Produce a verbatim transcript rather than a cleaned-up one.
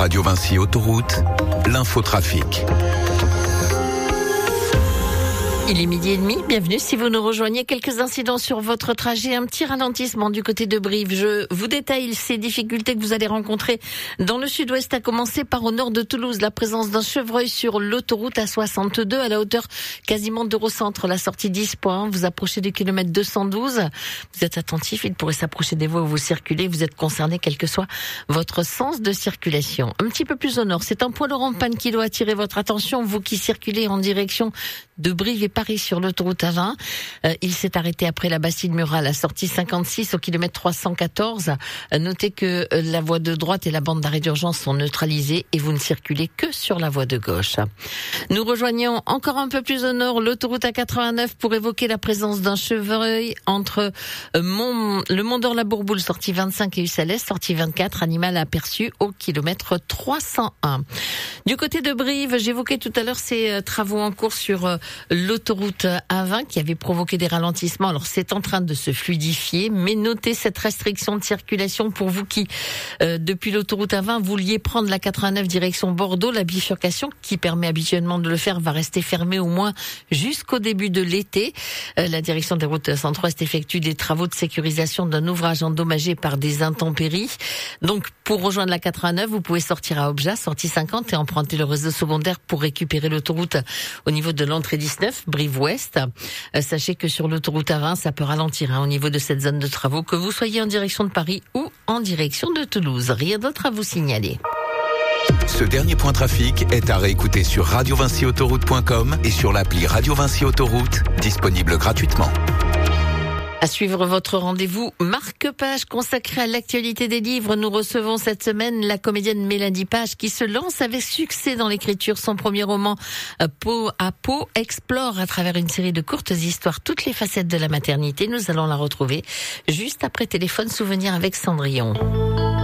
Radio Vinci Autoroute, l'infotrafic. Il est midi et demi, bienvenue si vous nous rejoignez. Quelques incidents sur votre trajet, un petit ralentissement du côté de Brive. Je vous détaille ces difficultés que vous allez rencontrer dans le sud-ouest, à commencer par au nord de Toulouse. La présence d'un chevreuil sur l'autoroute A soixante-deux à la hauteur quasiment d'Eurocentre, la sortie dix point un. Vous approchez du kilomètre deux cent douze. Vous êtes attentif, il pourrait s'approcher des voies où vous circulez. Vous êtes concerné, quel que soit votre sens de circulation. Un petit peu plus au nord, c'est un poids lourd en panne qui doit attirer votre attention. Vous qui circulez en direction de Brive et Paris sur l'autoroute A vingt. Euh, il s'est arrêté après la Bastide-Murat, la sortie cinquante-six au kilomètre trois cent quatorze. Euh, notez que euh, la voie de droite et la bande d'arrêt d'urgence sont neutralisées et vous ne circulez que sur la voie de gauche. Nous rejoignons encore un peu plus au nord l'autoroute A quatre-vingt-neuf pour évoquer la présence d'un chevreuil entre euh, Mont, le Mont d'Or-la-Bourboule, sortie vingt-cinq, et Ussales, sortie vingt-quatre, animal aperçu au kilomètre trois cent un. Du côté de Brive, j'évoquais tout à l'heure ces euh, travaux en cours sur euh, l'autoroute A vingt qui avait provoqué des ralentissements. Alors c'est en train de se fluidifier, mais notez cette restriction de circulation pour vous qui, euh, depuis l'autoroute A vingt, vouliez prendre la quatre-vingt-neuf direction Bordeaux. La bifurcation qui permet habituellement de le faire va rester fermée au moins jusqu'au début de l'été. Euh, la direction des routes centre-ouest effectue des travaux de sécurisation d'un ouvrage endommagé par des intempéries. Donc pour rejoindre la quatre-vingt-neuf, vous pouvez sortir à Obja, sortie cinquante, et emprunter le réseau secondaire pour récupérer l'autoroute au niveau de l'entrée dix-neuf, Brive-Ouest. Euh, sachez que sur l'autoroute A vingt, ça peut ralentir hein, au niveau de cette zone de travaux, que vous soyez en direction de Paris ou en direction de Toulouse. Rien d'autre à vous signaler. Ce dernier point trafic est à réécouter sur radio vinci autoroute point com et sur l'appli Radio Vinci Autoroute, disponible gratuitement. À suivre votre rendez-vous marque-page consacré à l'actualité des livres. Nous recevons cette semaine la comédienne Mélanie Page qui se lance avec succès dans l'écriture. Son premier roman, Peau à peau, explore à travers une série de courtes histoires toutes les facettes de la maternité. Nous allons la retrouver juste après Téléphone Souvenir avec Cendrillon.